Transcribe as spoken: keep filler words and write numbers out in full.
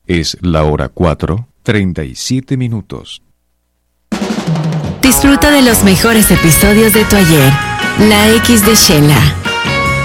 Es la hora cuatro, treinta y siete minutos. Disfruta de los mejores episodios de tu ayer. La X de Sheila.